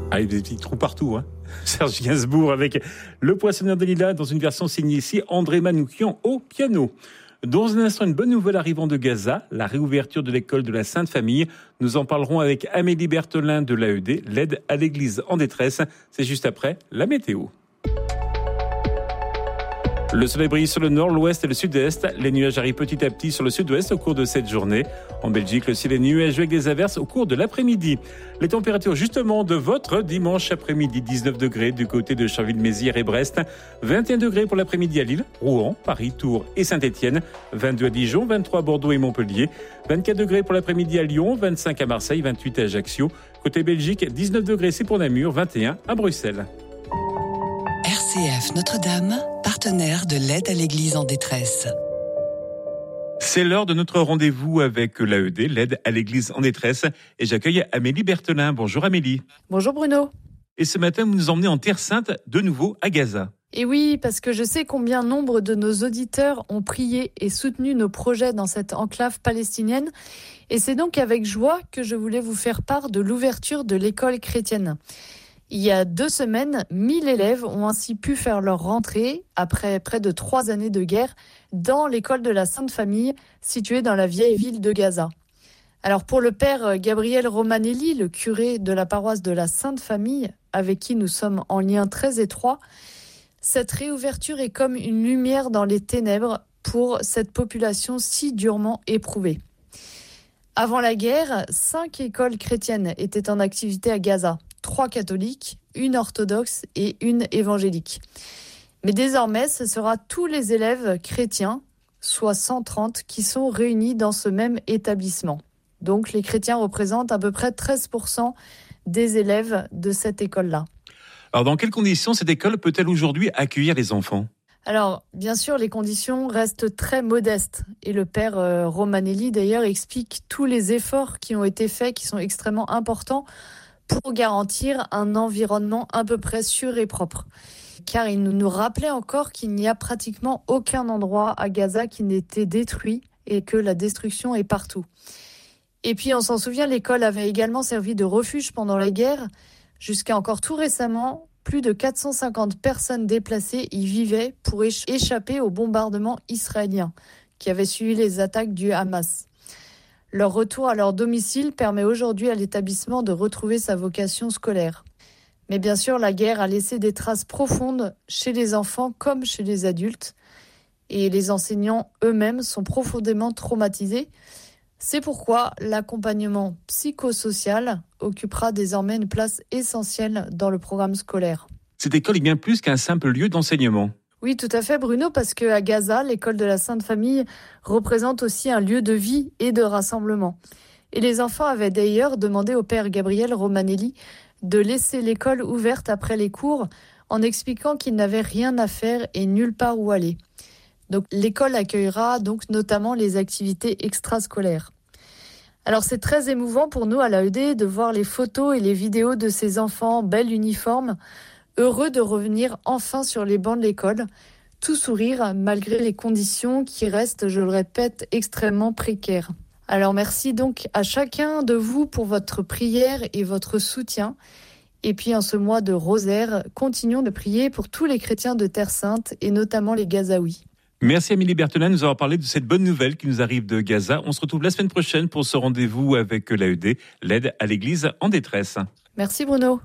Ah, il y a des petits trous partout, hein. Serge Gainsbourg avec Le Poissonneur des Lilas dans une version signée ici André Manoukian au piano. Dans un instant, une bonne nouvelle arrivant de Gaza, la réouverture de l'école de la Sainte Famille. Nous en parlerons avec Amélie Berthelin de l'AED, l'aide à l'église en détresse. C'est juste après la météo. Le soleil brille sur le nord, l'ouest et le sud-est. Les nuages arrivent petit à petit sur le sud-ouest au cours de cette journée. En Belgique, le ciel est nuageux avec des averses au cours de l'après-midi. Les températures justement de votre dimanche après-midi, 19 degrés du côté de Charleville-Mézières et Brest, 21 degrés pour l'après-midi à Lille, Rouen, Paris, Tours et Saint-Étienne, 22 à Dijon, 23 à Bordeaux et Montpellier, 24 degrés pour l'après-midi à Lyon, 25 à Marseille, 28 à Ajaccio. Côté Belgique, 19 degrés c'est pour Namur, 21 à Bruxelles. RCF Notre-Dame, partenaire de l'aide à l'église en détresse. C'est l'heure de notre rendez-vous avec l'AED, l'aide à l'église en détresse. Et j'accueille Amélie Berthelin. Bonjour Amélie. Bonjour Bruno. Et ce matin, vous nous emmenez en Terre Sainte, de nouveau à Gaza. Et oui, parce que je sais combien nombre de nos auditeurs ont prié et soutenu nos projets dans cette enclave palestinienne. Et c'est donc avec joie que je voulais vous faire part de l'ouverture de l'école chrétienne. Il y a 2 semaines, 1000 élèves ont ainsi pu faire leur rentrée, après près de 3 années de guerre, dans l'école de la Sainte Famille, située dans la vieille ville de Gaza. Alors pour le père Gabriel Romanelli, le curé de la paroisse de la Sainte Famille, avec qui nous sommes en lien très étroit, cette réouverture est comme une lumière dans les ténèbres pour cette population si durement éprouvée. Avant la guerre, 5 écoles chrétiennes étaient en activité à Gaza. 3 catholiques, 1 orthodoxe et 1 évangélique. Mais désormais, ce sera tous les élèves chrétiens, soit 130, qui sont réunis dans ce même établissement. Donc les chrétiens représentent à peu près 13% des élèves de cette école-là. Alors dans quelles conditions cette école peut-elle aujourd'hui accueillir les enfants ? Alors, bien sûr, les conditions restent très modestes. Et le père Romanelli, d'ailleurs, explique tous les efforts qui ont été faits, qui sont extrêmement importants, pour garantir un environnement à peu près sûr et propre. Car il nous rappelait encore qu'il n'y a pratiquement aucun endroit à Gaza qui n'ait été détruit et que la destruction est partout. Et puis on s'en souvient, l'école avait également servi de refuge pendant la guerre. Jusqu'à encore tout récemment, plus de 450 personnes déplacées y vivaient pour échapper au bombardement israélien qui avait suivi les attaques du Hamas. Leur retour à leur domicile permet aujourd'hui à l'établissement de retrouver sa vocation scolaire. Mais bien sûr, la guerre a laissé des traces profondes chez les enfants comme chez les adultes. Et les enseignants eux-mêmes sont profondément traumatisés. C'est pourquoi l'accompagnement psychosocial occupera désormais une place essentielle dans le programme scolaire. Cette école est bien plus qu'un simple lieu d'enseignement. Oui, tout à fait Bruno, parce qu'à Gaza, l'école de la Sainte Famille représente aussi un lieu de vie et de rassemblement. Et les enfants avaient d'ailleurs demandé au père Gabriel Romanelli de laisser l'école ouverte après les cours en expliquant qu'ils n'avaient rien à faire et nulle part où aller. Donc l'école accueillera donc notamment les activités extrascolaires. Alors c'est très émouvant pour nous à l'AED de voir les photos et les vidéos de ces enfants bel uniforme, heureux de revenir enfin sur les bancs de l'école, tout sourire malgré les conditions qui restent, je le répète, extrêmement précaires. Alors merci donc à chacun de vous pour votre prière et votre soutien. Et puis en ce mois de rosaire, continuons de prier pour tous les chrétiens de Terre Sainte et notamment les Gazaouis. Merci Amélie Berthelin de nous avoir parlé de cette bonne nouvelle qui nous arrive de Gaza. On se retrouve la semaine prochaine pour ce rendez-vous avec l'AED, l'aide à l'église en détresse. Merci Bruno.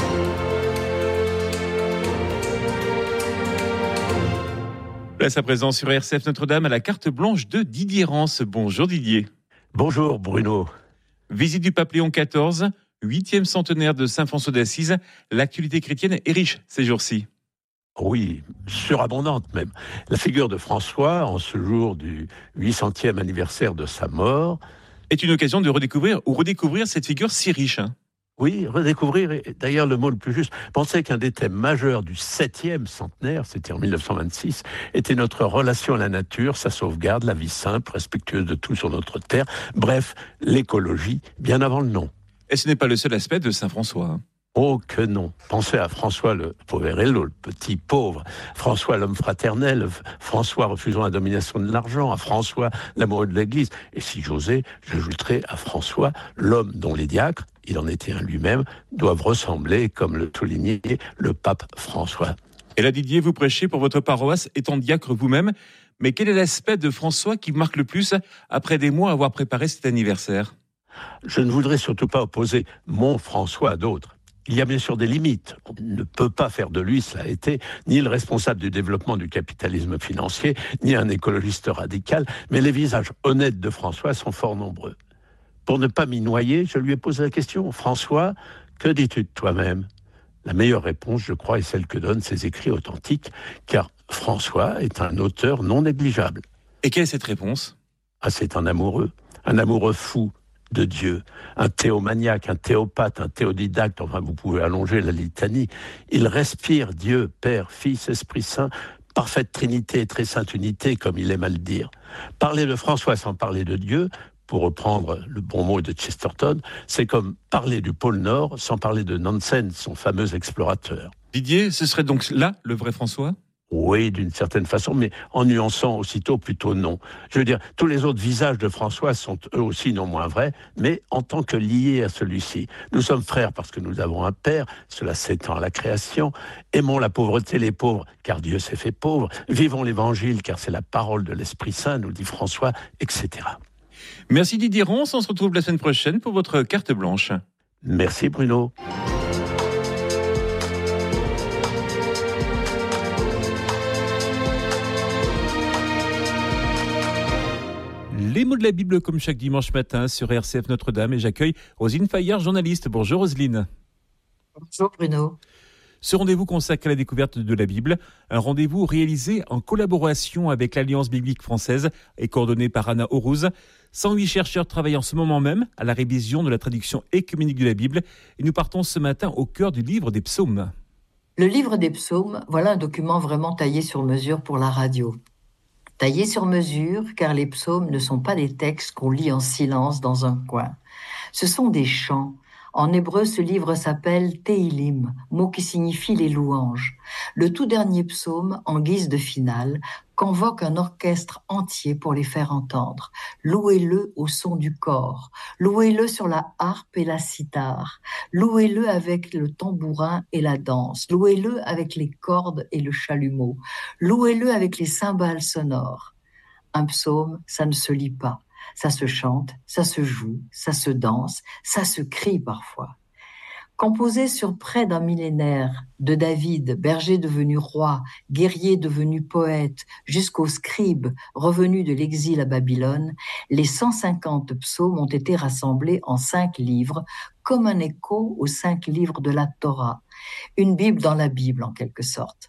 Place à présent sur RCF Notre-Dame à la carte blanche de Didier Rance. Bonjour Didier. Bonjour Bruno. Visite du pape Léon XIV, 8e centenaire de Saint François d'Assise. L'actualité chrétienne est riche ces jours-ci. Oui, surabondante même. La figure de François, en ce jour du 800e anniversaire de sa mort, est une occasion de redécouvrir cette figure si riche. Oui, redécouvrir est d'ailleurs le mot le plus juste. Pensez qu'un des thèmes majeurs du 7e centenaire, c'était en 1926, était notre relation à la nature, sa sauvegarde, la vie simple, respectueuse de tout sur notre terre. Bref, l'écologie, bien avant le nom. Et ce n'est pas le seul aspect de Saint François. Oh que non. Pensez à François le poverello, le petit pauvre, François l'homme fraternel, François refusant la domination de l'argent, à François l'amoureux de l'Église. Et si j'osais, j'ajouterais à François l'homme dont les diacres, il en était un lui-même, doivent ressembler, comme le soulignait le pape François. Et là, Didier, vous prêchez pour votre paroisse, étant diacre vous-même. Mais quel est l'aspect de François qui vous marque le plus après des mois à avoir préparé cet anniversaire ? Je ne voudrais surtout pas opposer mon François à d'autres. Il y a bien sûr des limites. On ne peut pas faire de lui, cela a été, ni le responsable du développement du capitalisme financier, ni un écologiste radical, mais les visages honnêtes de François sont fort nombreux. Pour ne pas m'y noyer, je lui ai posé la question, François, que dis-tu de toi-même ? La meilleure réponse, je crois, est celle que donnent ses écrits authentiques, car François est un auteur non négligeable. Et quelle est cette réponse ? C'est un amoureux fou de Dieu, un théomaniaque, un théopathe, un théodidacte, enfin vous pouvez allonger la litanie. Il respire Dieu, Père, Fils, Esprit Saint, parfaite Trinité et très sainte unité, comme il aime à le dire. Parler de François sans parler de Dieu, pour reprendre le bon mot de Chesterton, c'est comme parler du pôle Nord sans parler de Nansen, son fameux explorateur. Didier, ce serait donc là le vrai François ? Oui, d'une certaine façon, mais en nuançant aussitôt plutôt non. Je veux dire, tous les autres visages de François sont eux aussi non moins vrais, mais en tant que liés à celui-ci. Nous sommes frères parce que nous avons un Père, cela s'étend à la création. Aimons la pauvreté, les pauvres, car Dieu s'est fait pauvre. Vivons l'Évangile, car c'est la parole de l'Esprit Saint, nous dit François, etc. Merci Didier Ronce, on se retrouve la semaine prochaine pour votre carte blanche. Merci Bruno. Les mots de la Bible comme chaque dimanche matin sur RCF Notre-Dame et j'accueille Roselyne Fayard, journaliste. Bonjour Roselyne. Bonjour Bruno. Ce rendez-vous consacre à la découverte de la Bible, un rendez-vous réalisé en collaboration avec l'Alliance biblique française et coordonné par Anna Aurouz. 108 chercheurs travaillent en ce moment même à la révision de la traduction œcuménique de la Bible et nous partons ce matin au cœur du livre des psaumes. Le livre des psaumes, voilà un document vraiment taillé sur mesure pour la radio. Taillé sur mesure car les psaumes ne sont pas des textes qu'on lit en silence dans un coin. Ce sont des chants. En hébreu, ce livre s'appelle Tehilim, mot qui signifie les louanges. Le tout dernier psaume, en guise de finale, convoque un orchestre entier pour les faire entendre. Louez-le au son du cor, louez-le sur la harpe et la cithare, louez-le avec le tambourin et la danse, louez-le avec les cordes et le chalumeau, louez-le avec les cymbales sonores. Un psaume, ça ne se lit pas. Ça se chante, ça se joue, ça se danse, ça se crie parfois. Composé sur près d'un millénaire, de David, berger devenu roi, guerrier devenu poète, jusqu'aux scribes revenus de l'exil à Babylone, les 150 psaumes ont été rassemblés en 5 livres, comme un écho aux 5 livres de la Torah. Une Bible dans la Bible, en quelque sorte.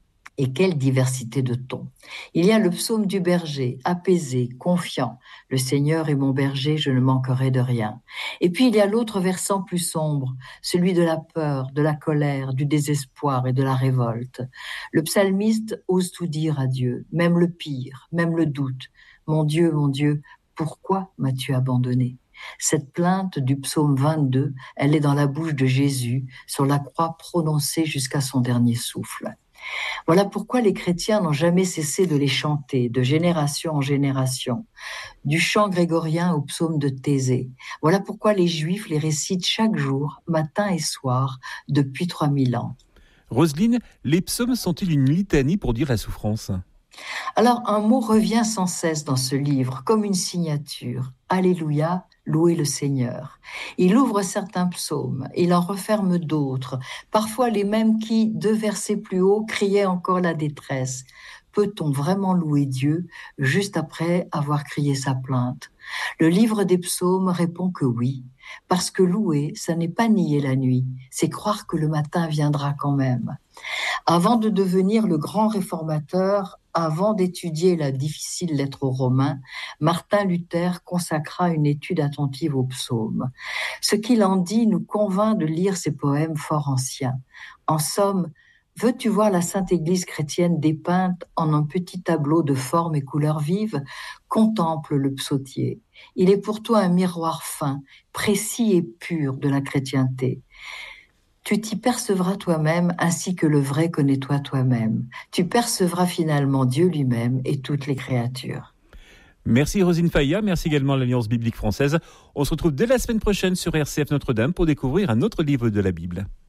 Et quelle diversité de tons. Il y a le psaume du berger, apaisé, confiant. Le Seigneur est mon berger, je ne manquerai de rien. Et puis il y a l'autre versant plus sombre, celui de la peur, de la colère, du désespoir et de la révolte. Le psalmiste ose tout dire à Dieu, même le pire, même le doute. Mon Dieu, pourquoi m'as-tu abandonné ? Cette plainte du psaume 22, elle est dans la bouche de Jésus, sur la croix prononcée jusqu'à son dernier souffle. Voilà pourquoi les chrétiens n'ont jamais cessé de les chanter, de génération en génération, du chant grégorien au psaume de Thésée. Voilà pourquoi les Juifs les récitent chaque jour, matin et soir, depuis 3000 ans. Roselyne, les psaumes sont-ils une litanie pour dire la souffrance ? Alors, un mot revient sans cesse dans ce livre, comme une signature. Alléluia, louez le Seigneur. Il ouvre certains psaumes, il en referme d'autres, parfois les mêmes qui, 2 versets plus haut, criaient encore la détresse. Peut-on vraiment louer Dieu juste après avoir crié sa plainte ? Le livre des psaumes répond que oui, parce que louer, ça n'est pas nier la nuit, c'est croire que le matin viendra quand même. Avant de devenir le grand réformateur, avant d'étudier la difficile lettre aux Romains, Martin Luther consacra une étude attentive aux psaumes. Ce qu'il en dit nous convainc de lire ces poèmes fort anciens. En somme, veux-tu voir la Sainte Église chrétienne dépeinte en un petit tableau de formes et couleurs vives ? Contemple le psautier. Il est pour toi un miroir fin, précis et pur de la chrétienté. tu t'y percevras toi-même ainsi que le vrai connais-toi toi-même. Tu percevras finalement Dieu lui-même et toutes les créatures. Merci Rosine Faya, merci également à l'Alliance biblique française. On se retrouve dès la semaine prochaine sur RCF Notre-Dame pour découvrir un autre livre de la Bible.